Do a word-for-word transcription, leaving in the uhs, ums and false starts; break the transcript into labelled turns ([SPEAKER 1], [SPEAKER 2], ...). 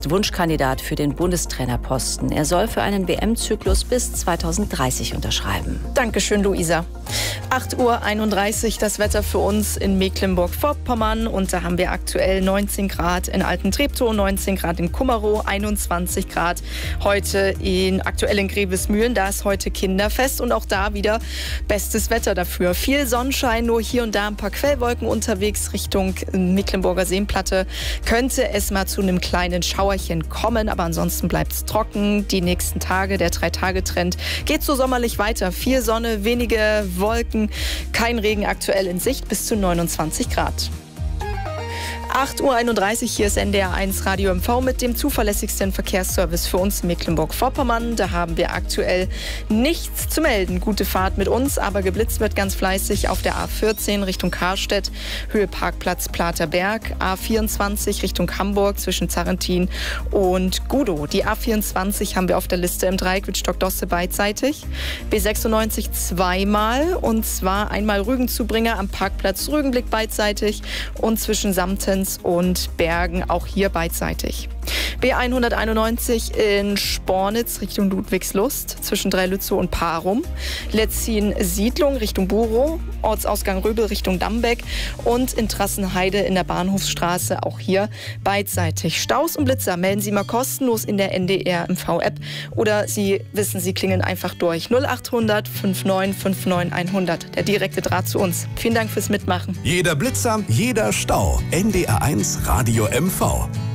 [SPEAKER 1] Wunschkandidat für den Bundestrainerposten. Er soll für einen W M-Zyklus bis zweitausenddreißig unterschreiben.
[SPEAKER 2] Dankeschön, Luisa. acht Uhr einunddreißig, das Wetter für uns in Mecklenburg-Vorpommern. Und da haben wir aktuell neunzehn Grad in Alten-Treptow, neunzehn Grad in Kummerow, einundzwanzig Grad heute in aktuell in Grevesmühlen. Da ist heute Kinderfest und auch da wieder bestes Wetter dafür. Viel Sonnenschein, nur hier und da ein paar Quellwolken unterwegs Richtung Mecklenburger Seenplatte. Könnte es mal zu einem kleinen Schauerchen kommen, aber ansonsten bleibt es trocken. Die nächsten Tage, der Drei-Tage-Trend geht so sommerlich weiter. Viel Sonne, wenige Wolken, kein Regen aktuell in Sicht, bis zu neunundzwanzig Grad. acht Uhr einunddreißig, hier ist N D R eins Radio M V mit dem zuverlässigsten Verkehrsservice für uns in Mecklenburg-Vorpommern. Da haben wir aktuell nichts zu melden. Gute Fahrt mit uns, aber geblitzt wird ganz fleißig auf der A vierzehn Richtung Karstedt, Höhe Parkplatz Platerberg, A vierundzwanzig Richtung Hamburg zwischen Zarrentin und Gudow. Die A vierundzwanzig haben wir auf der Liste im Dreieck Wittstock-Dosse beidseitig. B sechsundneunzig zweimal, und zwar einmal Rügenzubringer am Parkplatz Rügenblick beidseitig und zwischen Samten und Bergen auch hier beidseitig. B hunderteinundneunzig in Spornitz Richtung Ludwigslust zwischen Dreilützow und Parum. Letzin Siedlung Richtung Burow, Ortsausgang Röbel Richtung Dambeck und in Trassenheide in der Bahnhofsstraße auch hier beidseitig. Staus und Blitzer melden Sie mal kostenlos in der N D R M V-App oder Sie wissen, Sie klingeln einfach durch. null achthundert neunundfünfzig neunundfünfzig hundert, der direkte Draht zu uns. Vielen Dank fürs Mitmachen.
[SPEAKER 3] Jeder Blitzer, jeder Stau. N D R eins Radio M V.